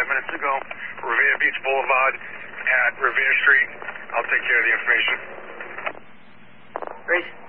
minutes ago. Revere Beach Boulevard at Revere Street. I'll take care of the information. Great.